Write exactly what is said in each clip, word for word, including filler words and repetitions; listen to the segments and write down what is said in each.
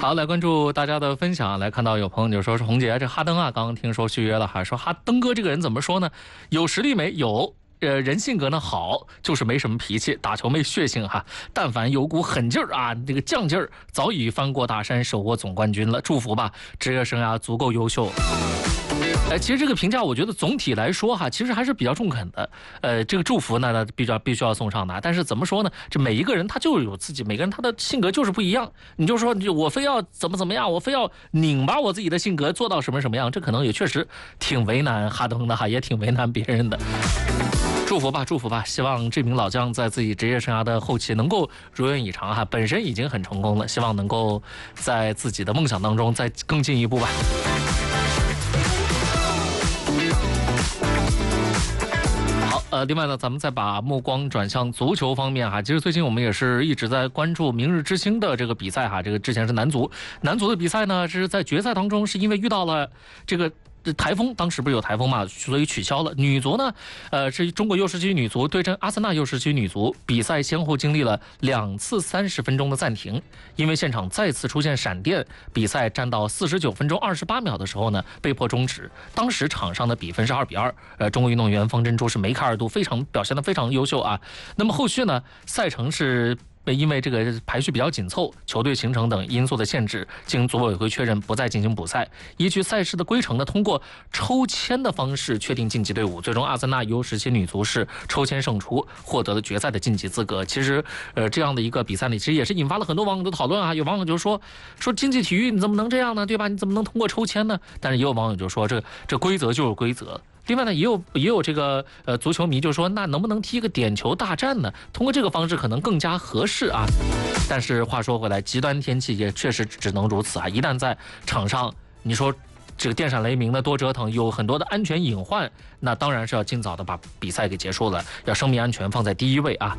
好，来关注大家的分享。来看到有朋友就说是红姐，这哈登啊，刚刚听说续约了哈，说哈登哥这个人怎么说呢？有实力没有？呃，人性格呢好，就是没什么脾气，打球没血性哈。但凡有股狠劲儿啊，这个犟劲儿，早已翻过大山，收获总冠军了。祝福吧，职业生涯足够优秀。呃，其实这个评价，我觉得总体来说哈，其实还是比较中肯的。呃，这个祝福呢，必须要必须要送上的。但是怎么说呢？这每一个人他就有自己，每个人他的性格就是不一样。你就说，我非要怎么怎么样，我非要拧巴我自己的性格做到什么什么样，这可能也确实挺为难哈登的哈，也挺为难别人的。祝福吧，祝福吧！希望这名老将在自己职业生涯的后期能够如愿以偿哈，本身已经很成功了，希望能够在自己的梦想当中再更进一步吧。好，呃，另外呢，咱们再把目光转向足球方面哈。其实最近我们也是一直在关注明日之星的这个比赛哈。这个之前是男足，男足的比赛呢是在决赛当中是因为遇到了这个。台风当时不是有台风嘛，所以取消了。女足呢，呃，是中国幼师区女足对阵阿森纳幼师区女足，比赛先后经历了两次三十分钟的暂停，因为现场再次出现闪电，比赛战到四十九分钟二十八秒的时候呢，被迫终止。当时场上的比分是二比二，呃，中国运动员方珍珠是梅开二度，非常表现得非常优秀啊。那么后续呢，赛程是。因为这个排序比较紧凑，球队行程等因素的限制，经组委会确认不再进行补赛。依据赛事的规程呢，通过抽签的方式确定晋级队伍。最终，阿森纳U十七女足是抽签胜出，获得了决赛的晋级资格。其实，呃，这样的一个比赛呢，其实也是引发了很多网友的讨论啊。有网友就说，说竞技体育你怎么能这样呢？对吧？你怎么能通过抽签呢？但是也有网友就说，这这规则就是规则。另外呢，也有也有这个呃足球迷就说，那能不能踢一个点球大战呢？通过这个方式可能更加合适啊。但是话说回来，极端天气也确实只能如此啊。一旦在场上，你说这个电闪雷鸣的多折腾，有很多的安全隐患，那当然是要尽早的把比赛给结束了，要生命安全放在第一位啊。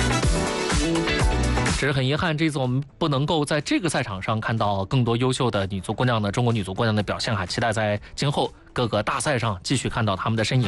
只是很遗憾，这次我们不能够在这个赛场上看到更多优秀的女足姑娘的中国女足姑娘的表现哈，期待在今后各个大赛上继续看到她们的身影。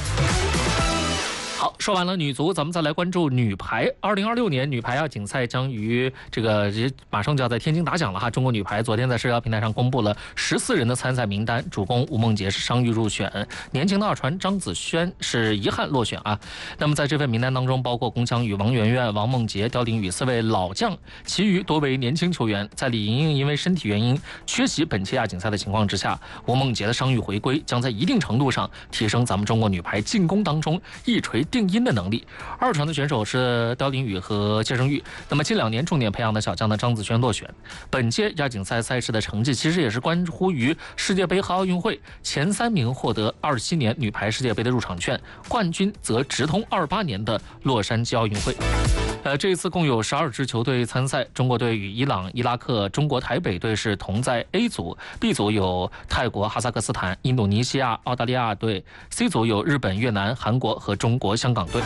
好，说完了女足，咱们再来关注女排。二零二六年女排亚锦赛将于这个马上就要在天津打响了哈。中国女排昨天在社交平台上公布了十四人的参赛名单，主攻吴梦洁是伤愈入选，年轻的二传张子萱是遗憾落选啊。那么在这份名单当中，包括龚翔宇、王媛媛、王梦洁、刁玲宇四位老将，其余多为年轻球员。在李盈莹因为身体原因缺席本届亚锦赛的情况之下，吴梦洁的伤愈回归将在一定程度上提升咱们中国女排进攻当中一锤定音的能力。二传的选手是刁玲宇和谢胜玉。那么近两年重点培养的小将的张子萱落选。本届亚锦赛赛事的成绩其实也是关乎于世界杯和奥运会，前三名获得二十七年女排世界杯的入场券，冠军则直通二八年的洛杉矶奥运会。呃，这一次共有十二支球队参赛，中国队与伊朗、伊拉克、中国台北队是同在 A 组 ，B 组有泰国、哈萨克斯坦、印度尼西亚、澳大利亚队 ，C 组有日本、越南、韩国和中国香港队。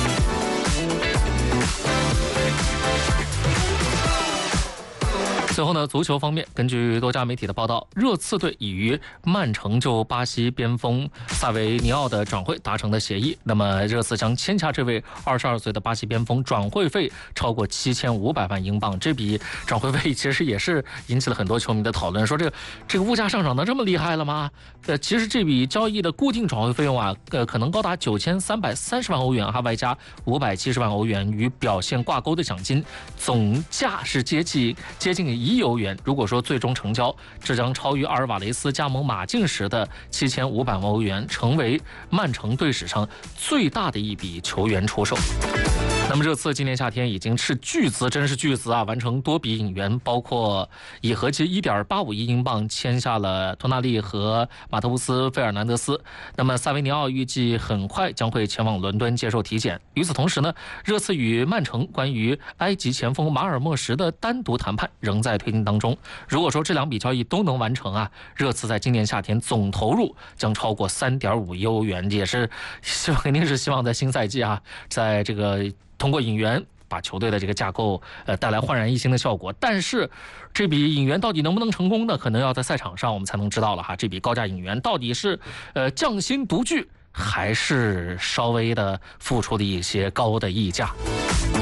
最后呢，足球方面，根据多家媒体的报道，热刺队已与曼城就巴西边锋萨维尼奥的转会达成了协议。那么，热刺将签下这位二十二岁的巴西边锋，转会费超过七千五百万英镑。这笔转会费其实也是引起了很多球迷的讨论，说这个这个物价上涨的这么厉害了吗？呃，其实这笔交易的固定转会费用啊，呃，可能高达九千三百三十万欧元，还外加五百七十万欧元与表现挂钩的奖金，总价是接近接近一亿欧元。如果说最终成交，这将超越阿尔瓦雷斯加盟马竞时的七千五百万欧元，成为曼城队史上最大的一笔球员出售。那么这次今年夏天已经斥巨资，真是巨资啊，完成多笔引援，包括以合计 一点八五亿英镑签下了托纳利和马特乌斯·费尔南德斯。那么萨维尼奥预计很快将会前往伦敦接受体检。与此同时呢，热刺与曼城关于埃及前锋马尔默什的单独谈判仍在推进当中。如果说这两笔交易都能完成啊，热刺在今年夏天总投入将超过 三点五亿欧元，也是希望肯定是希望在新赛季啊，在这个通过引援把球队的这个架构呃带来焕然一新的效果。但是这笔引援到底能不能成功呢？可能要在赛场上我们才能知道了哈。这笔高价引援到底是呃匠心独具，还是稍微的付出了一些高的溢价？